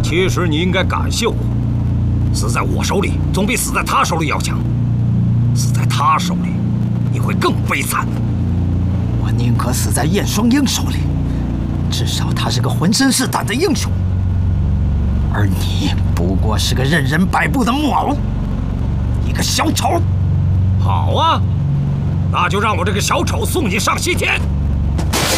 其实你应该感谢我，死在我手里总比死在他手里要强。死在他手里，你会更悲惨。 我宁可死在燕双鹰手里，至少他是个浑身是胆的英雄。而你不过是个任人摆布的木偶，一个小丑。 好啊，那就让我这个小丑送你上西天。